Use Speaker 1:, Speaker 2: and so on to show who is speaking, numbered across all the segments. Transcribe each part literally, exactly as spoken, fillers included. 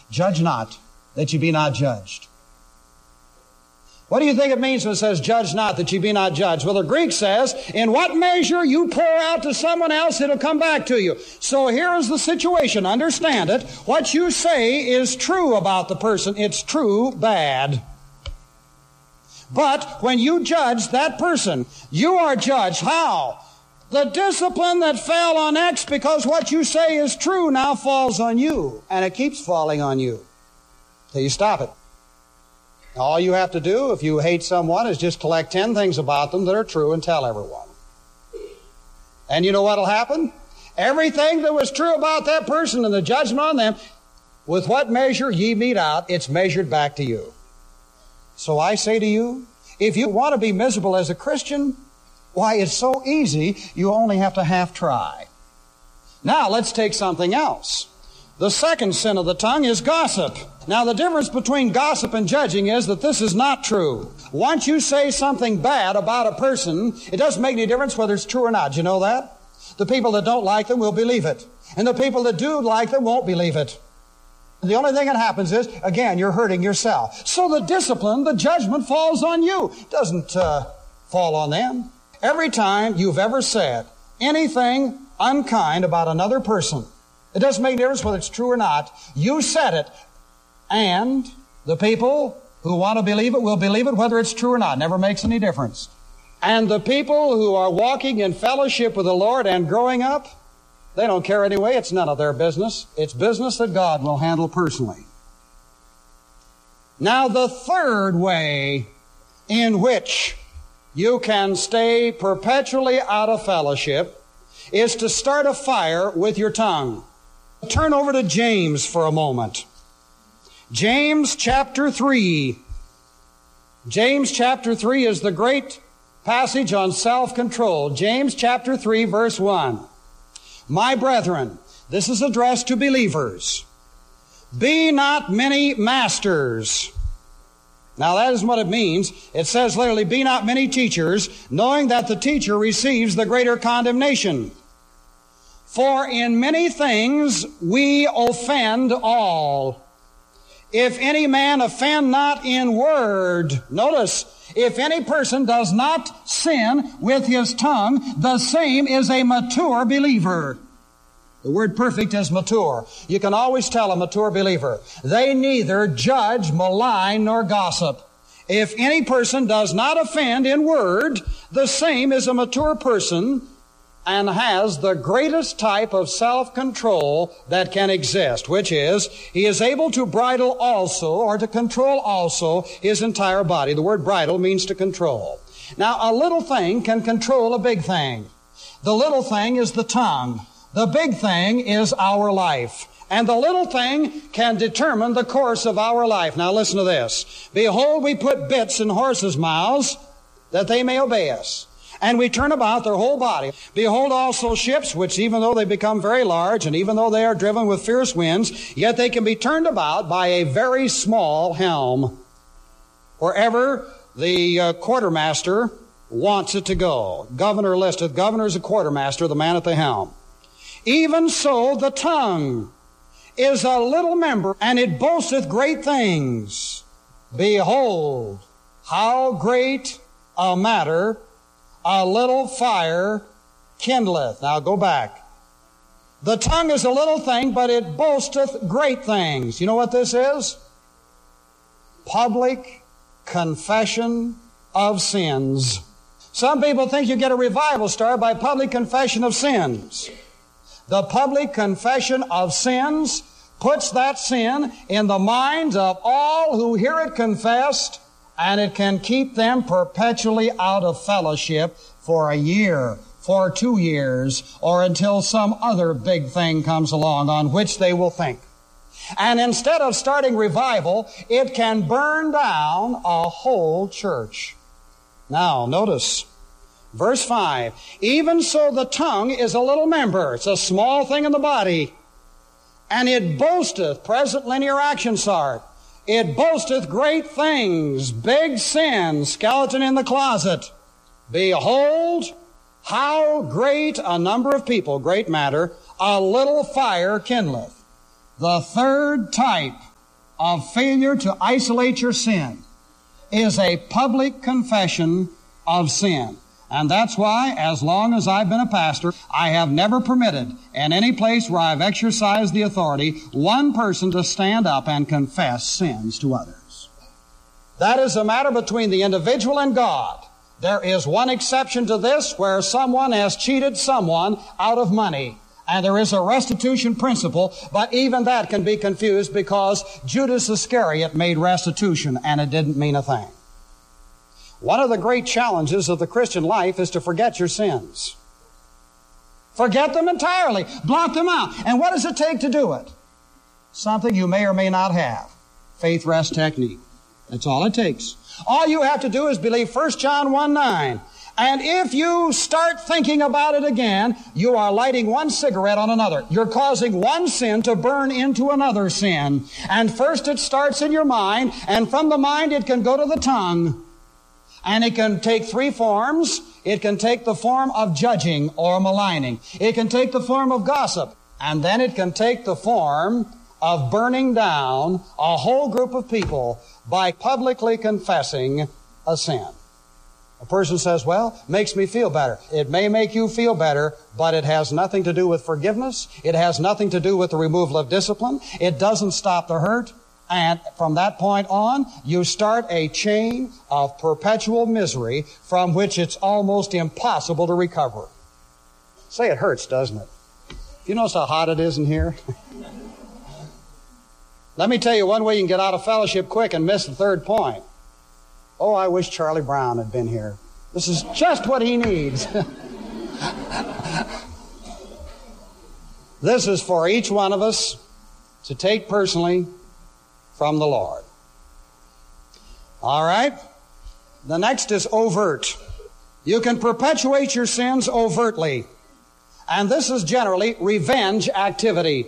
Speaker 1: Judge not, that ye be not judged. What do you think it means when it says, judge not, that ye be not judged? Well, the Greek says, in what measure you pour out to someone else, it'll come back to you. So here is the situation. Understand it. What you say is true about the person. It's true bad. But when you judge that person, you are judged. How? The discipline that fell on X because what you say is true now falls on you. And it keeps falling on you till you stop it. All you have to do if you hate someone is just collect ten things about them that are true and tell everyone. And you know what will happen? Everything that was true about that person and the judgment on them, with what measure ye mete out, it's measured back to you. So I say to you, if you want to be miserable as a Christian, why, it's so easy, you only have to half try. Now, let's take something else. The second sin of the tongue is gossip. Now, the difference between gossip and judging is that this is not true. Once you say something bad about a person, it doesn't make any difference whether it's true or not. Do you know that? The people that don't like them will believe it. And the people that do like them won't believe it. The only thing that happens is, again, you're hurting yourself. So the discipline, the judgment falls on you. It doesn't uh, fall on them. Every time you've ever said anything unkind about another person, it doesn't make a difference whether it's true or not. You said it, and the people who want to believe it will believe it whether it's true or not. It never makes any difference. And the people who are walking in fellowship with the Lord and growing up, they don't care anyway. It's none of their business. It's business that God will handle personally. Now, the third way in which you can stay perpetually out of fellowship is to start a fire with your tongue. Turn over to James for a moment. James chapter three. James chapter three is the great passage on self-control. James chapter three, verse one. My brethren, this is addressed to believers. Be not many masters. Now that is what it means. It says literally, be not many teachers, knowing that the teacher receives the greater condemnation. For in many things we offend all. If any man offend not in word, notice, if any person does not sin with his tongue, the same is a mature believer. The word perfect is mature. You can always tell a mature believer. They neither judge, malign, nor gossip. If any person does not offend in word, the same is a mature person and has the greatest type of self-control that can exist, which is, he is able to bridle also, or to control also, his entire body. The word bridle means to control. Now, a little thing can control a big thing. The little thing is the tongue. The big thing is our life. And the little thing can determine the course of our life. Now listen to this. Behold, we put bits in horses' mouths that they may obey us. And we turn about their whole body. Behold also ships, which even though they become very large, and even though they are driven with fierce winds, yet they can be turned about by a very small helm, wherever the uh, quartermaster wants it to go. Governor listeth. Governor is a quartermaster, the man at the helm. Even so the tongue is a little member, and it boasteth great things. Behold, how great a matter a little fire kindleth. Now go back. The tongue is a little thing, but it boasteth great things. You know what this is? Public confession of sins. Some people think you get a revival started by public confession of sins. The public confession of sins puts that sin in the minds of all who hear it confessed, and it can keep them perpetually out of fellowship for a year, for two years, or until some other big thing comes along on which they will think. And instead of starting revival, it can burn down a whole church. Now, notice, verse five, even so the tongue is a little member. It's a small thing in the body. And it boasteth, present linear action start. It boasteth great things, big sin, skeleton in the closet. Behold, how great a number of people, great matter, a little fire kindleth. The third type of failure to isolate your sin is a public confession of sin. And that's why, as long as I've been a pastor, I have never permitted in any place where I've exercised the authority one person to stand up and confess sins to others. That is a matter between the individual and God. There is one exception to this where someone has cheated someone out of money. And there is a restitution principle, but even that can be confused because Judas Iscariot made restitution and it didn't mean a thing. One of the great challenges of the Christian life is to forget your sins. Forget them entirely. Blot them out. And what does it take to do it? Something you may or may not have. Faith rest technique. That's all it takes. All you have to do is believe First John one nine. And if you start thinking about it again, you are lighting one cigarette on another. You're causing one sin to burn into another sin. And first it starts in your mind, and from the mind it can go to the tongue. And it can take three forms. It can take the form of judging or maligning. It can take the form of gossip. And then it can take the form of burning down a whole group of people by publicly confessing a sin. A person says, well, makes me feel better. It may make you feel better, but it has nothing to do with forgiveness. It has nothing to do with the removal of discipline. It doesn't stop the hurt. And from that point on, you start a chain of perpetual misery from which it's almost impossible to recover. Say it hurts, doesn't it? You notice how hot it is in here? Let me tell you one way you can get out of fellowship quick and miss the third point. Oh, I wish Charlie Brown had been here. This is just what he needs. This is for each one of us to take personally from the Lord. All right? The next is overt. You can perpetuate your sins overtly. And this is generally revenge activity.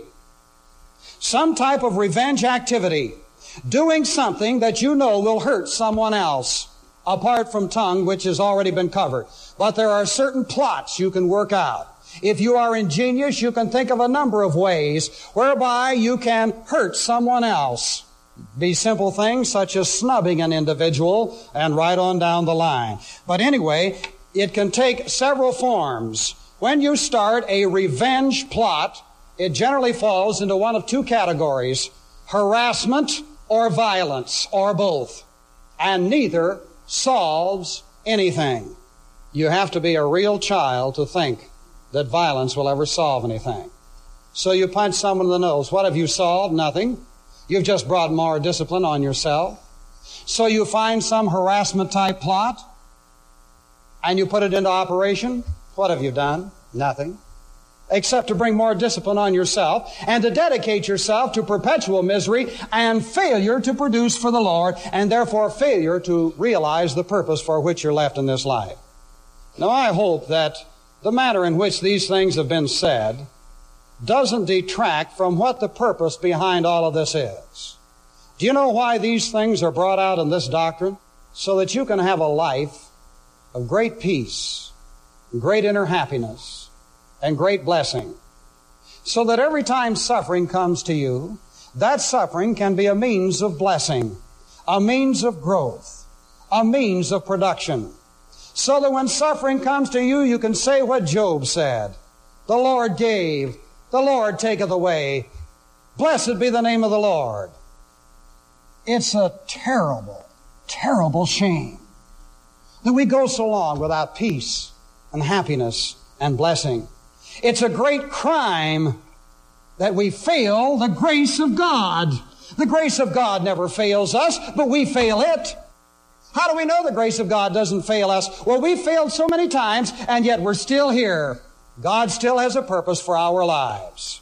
Speaker 1: Some type of revenge activity. Doing something that you know will hurt someone else, apart from tongue, which has already been covered. But there are certain plots you can work out. If you are ingenious, you can think of a number of ways whereby you can hurt someone else. Be simple things such as snubbing an individual and right on down the line. But anyway, it can take several forms. When you start a revenge plot, it generally falls into one of two categories: harassment or violence, or both. And neither solves anything. You have to be a real child to think that violence will ever solve anything. So you punch someone in the nose. What have you solved? Nothing. You've just brought more discipline on yourself. So you find some harassment type plot and you put it into operation. What have you done? Nothing. Except to bring more discipline on yourself and to dedicate yourself to perpetual misery and failure to produce for the Lord, and therefore failure to realize the purpose for which you're left in this life. Now, I hope that the manner in which these things have been said doesn't detract from what the purpose behind all of this is. Do you know why these things are brought out in this doctrine? So that you can have a life of great peace, great inner happiness, and great blessing. So that every time suffering comes to you, that suffering can be a means of blessing, a means of growth, a means of production. So that when suffering comes to you, you can say what Job said: the Lord gave, the Lord taketh away. Blessed be the name of the Lord. It's a terrible, terrible shame that we go so long without peace and happiness and blessing. It's a great crime that we fail the grace of God. The grace of God never fails us, but we fail it. How do we know the grace of God doesn't fail us? Well, we failed so many times, and yet we're still here. God still has a purpose for our lives.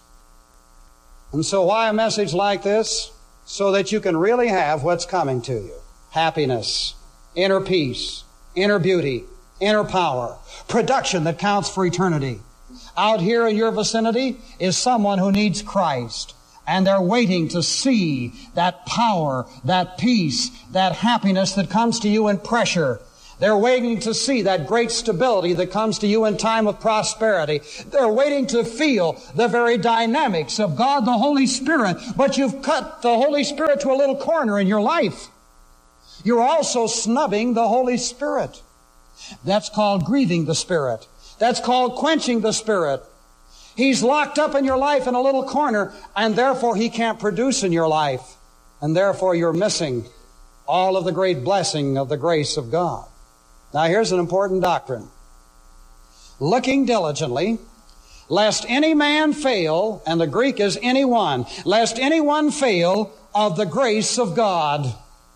Speaker 1: And so why a message like this? So that you can really have what's coming to you. Happiness, inner peace, inner beauty, inner power, production that counts for eternity. Out here in your vicinity is someone who needs Christ, and they're waiting to see that power, that peace, that happiness that comes to you in pressure. They're waiting to see that great stability that comes to you in time of prosperity. They're waiting to feel the very dynamics of God the Holy Spirit. But you've cut the Holy Spirit to a little corner in your life. You're also snubbing the Holy Spirit. That's called grieving the Spirit. That's called quenching the Spirit. He's locked up in your life in a little corner, and therefore He can't produce in your life. And therefore you're missing all of the great blessing of the grace of God. Now here's an important doctrine. Looking diligently, lest any man fail, and the Greek is anyone, lest anyone fail of the grace of God.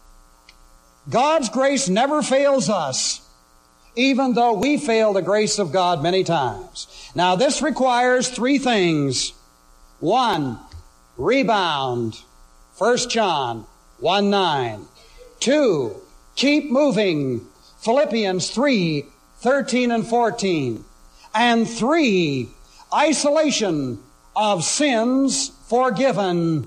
Speaker 1: God's grace never fails us, even though we fail the grace of God many times. Now this requires three things. One, rebound. First John one nine. Two, keep moving. Philippians three thirteen and fourteen. And three, isolation of sins forgiven.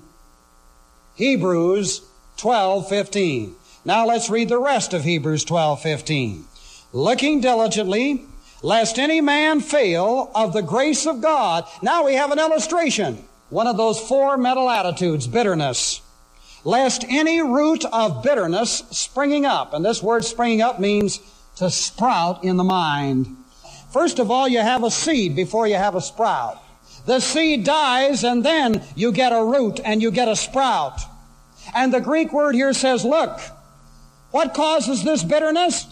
Speaker 1: Hebrews twelve fifteen. Now let's read the rest of Hebrews twelve fifteen. Looking diligently, lest any man fail of the grace of God. Now we have an illustration. One of those four mental attitudes, bitterness. Lest any root of bitterness springing up. And this word springing up means to sprout in the mind. First of all, you have a seed before you have a sprout. The seed dies and then you get a root and you get a sprout. And the Greek word here says, look, what causes this bitterness?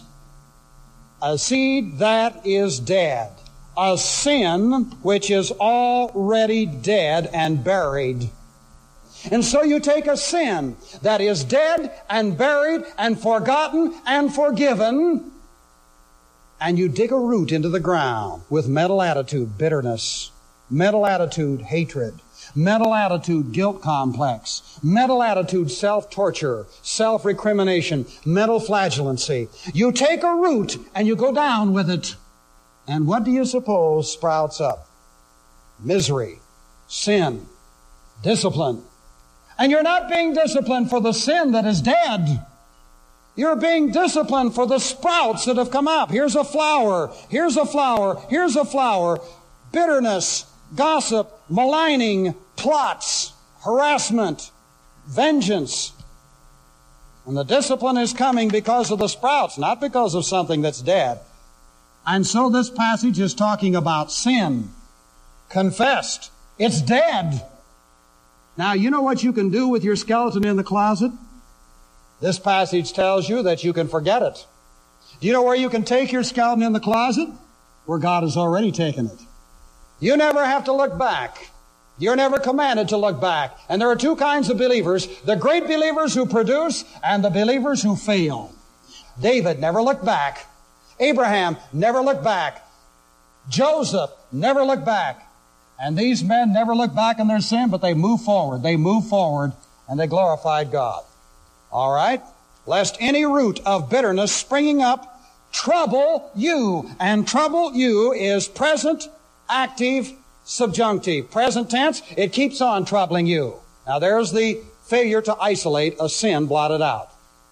Speaker 1: A seed that is dead. A sin which is already dead and buried. And so you take a sin that is dead and buried and forgotten and forgiven, and you dig a root into the ground with mental attitude, bitterness, mental attitude, hatred, mental attitude, guilt complex, mental attitude, self-torture, self-recrimination, mental flagellancy. You take a root and you go down with it. And what do you suppose sprouts up? Misery, sin, discipline. And you're not being disciplined for the sin that is dead. You're being disciplined for the sprouts that have come up. Here's a flower, here's a flower, here's a flower. Bitterness, gossip, maligning, plots, harassment, vengeance. And the discipline is coming because of the sprouts, not because of something that's dead. And so this passage is talking about sin. Confessed. It's dead. Now, you know what you can do with your skeleton in the closet? This passage tells you that you can forget it. Do you know where you can take your skeleton in the closet? Where God has already taken it. You never have to look back. You're never commanded to look back. And there are two kinds of believers, the great believers who produce and the believers who fail. David never looked back. Abraham never looked back. Joseph never looked back. And these men never looked back in their sin, but they moved forward. They moved forward and they glorified God. All right? Lest any root of bitterness springing up trouble you. And trouble you is present, active, subjunctive. Present tense, it keeps on troubling you. Now there's the failure to isolate a sin blotted out.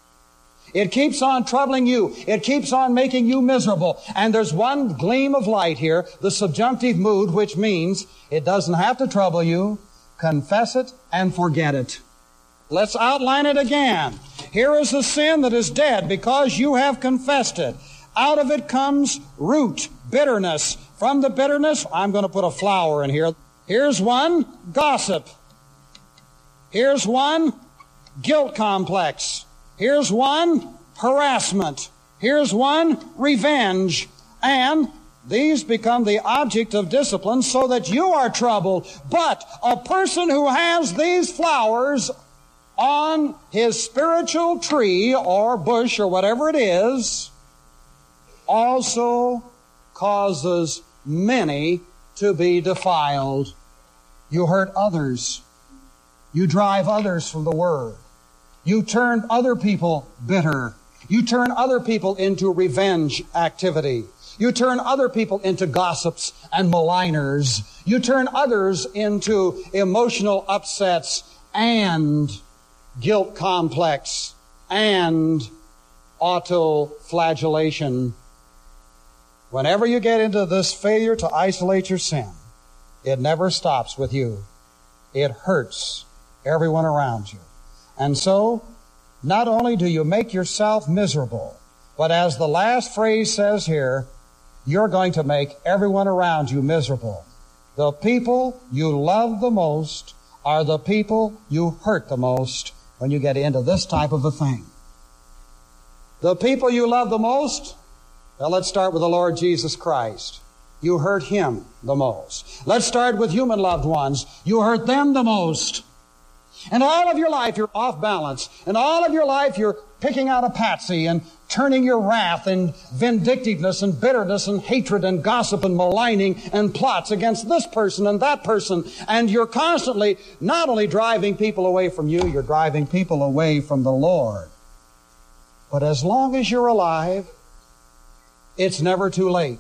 Speaker 1: It keeps on troubling you. It keeps on making you miserable. And there's one gleam of light here, the subjunctive mood, which means it doesn't have to trouble you. Confess it and forget it. Let's outline it again. Here is a sin that is dead because you have confessed it. Out of it comes root, bitterness. From the bitterness, I'm going to put a flower in here. Here's one, gossip. Here's one, guilt complex. Here's one, harassment. Here's one, revenge. And these become the object of discipline so that you are troubled. But a person who has these flowers on his spiritual tree or bush or whatever it is also causes many to be defiled. You hurt others. You drive others from the Word. You turn other people bitter. You turn other people into revenge activity. You turn other people into gossips and maligners. You turn others into emotional upsets and guilt complex and autoflagellation. Whenever you get into this failure to isolate your sin, it never stops with you. It hurts everyone around you. And so, not only do you make yourself miserable, but as the last phrase says here, you're going to make everyone around you miserable. The people you love the most are the people you hurt the most when you get into this type of a thing. The people you love the most, well, let's start with the Lord Jesus Christ. You hurt Him the most. Let's start with human loved ones. You hurt them the most. And all of your life you're off balance. And all of your life you're picking out a patsy and turning your wrath and vindictiveness and bitterness and hatred and gossip and maligning and plots against this person and that person. And you're constantly not only driving people away from you, you're driving people away from the Lord. But as long as you're alive, it's never too late.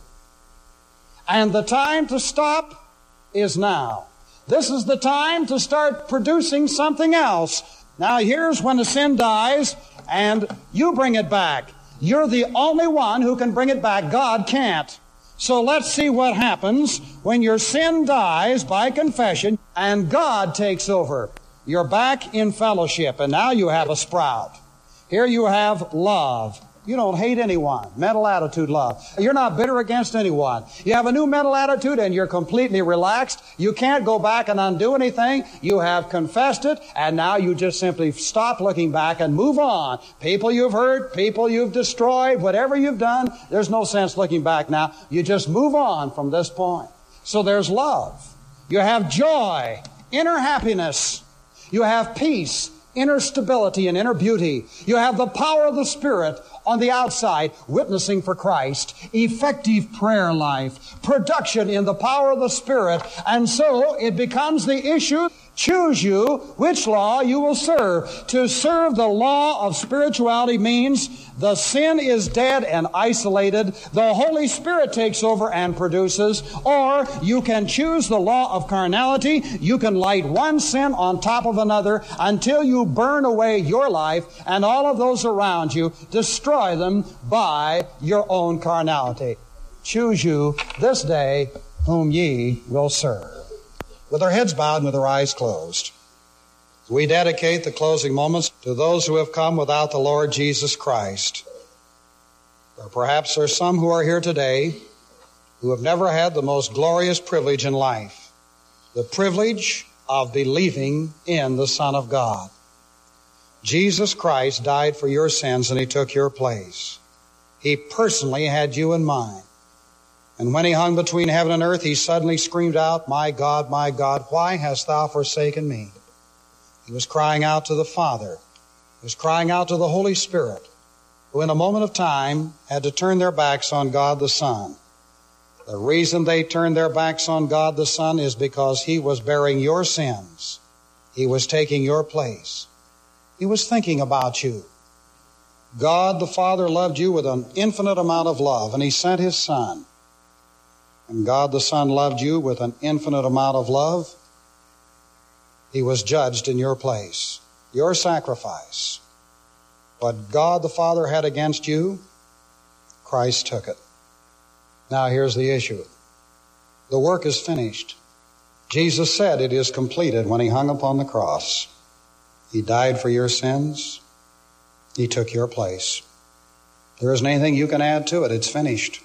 Speaker 1: And the time to stop is now. This is the time to start producing something else. Now here's when the sin dies and you bring it back. You're the only one who can bring it back. God can't. So let's see what happens when your sin dies by confession and God takes over. You're back in fellowship and now you have a sprout. Here you have love. You don't hate anyone. Mental attitude, love. You're not bitter against anyone. You have a new mental attitude and you're completely relaxed. You can't go back and undo anything. You have confessed it and now you just simply stop looking back and move on. People you've hurt, people you've destroyed, whatever you've done, there's no sense looking back now. You just move on from this point. So there's love. You have joy, inner happiness. You have peace, inner stability and inner beauty. You have the power of the Spirit on the outside, witnessing for Christ, effective prayer life, production in the power of the Spirit, and so it becomes the issue. Choose you which law you will serve. To serve the law of spirituality means the sin is dead and isolated. The Holy Spirit takes over and produces. Or you can choose the law of carnality. You can light one sin on top of another until you burn away your life and all of those around you, destroy them by your own carnality. Choose you this day whom ye will serve. With our heads bowed and with our eyes closed, we dedicate the closing moments to those who have come without the Lord Jesus Christ. Or perhaps there are some who are here today who have never had the most glorious privilege in life, the privilege of believing in the Son of God. Jesus Christ died for your sins and He took your place. He personally had you in mind. And when He hung between heaven and earth, He suddenly screamed out, "My God, my God, why hast thou forsaken me?" He was crying out to the Father. He was crying out to the Holy Spirit, who in a moment of time had to turn their backs on God the Son. The reason they turned their backs on God the Son is because He was bearing your sins. He was taking your place. He was thinking about you. God the Father loved you with an infinite amount of love, and He sent His Son. And God the Son loved you with an infinite amount of love. He was judged in your place, your sacrifice. What God the Father had against you, Christ took it. Now here's the issue. The work is finished. Jesus said it is completed when He hung upon the cross. He died for your sins. He took your place. There isn't anything you can add to it. It's finished.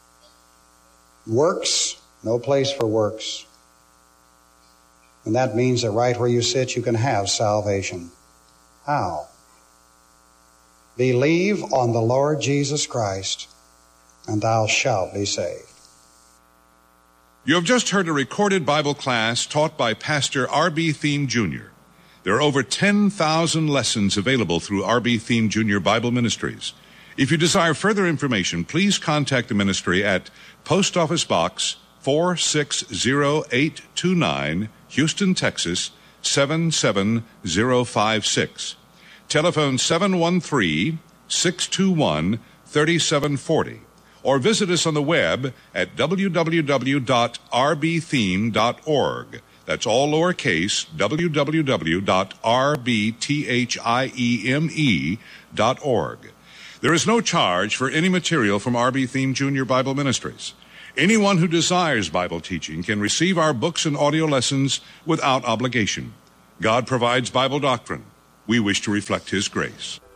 Speaker 1: Works, no place for works. And that means that right where you sit, you can have salvation. How? Believe on the Lord Jesus Christ, and thou shalt be saved.
Speaker 2: You have just heard a recorded Bible class taught by Pastor R B Thiem Junior There are over ten thousand lessons available through R B Thiem Junior Bible Ministries. If you desire further information, please contact the ministry at Post Office Box four six zero eight two nine, Houston, Texas seven seven zero five six. Telephone seven one three, six two one, three seven four zero. Or visit us on the web at w w w dot r b thiem dot org. That's all lowercase, w w w dot r b thiem dot org. There is no charge for any material from R B Thiem Junior Bible Ministries. Anyone who desires Bible teaching can receive our books and audio lessons without obligation. God provides Bible doctrine. We wish to reflect His grace.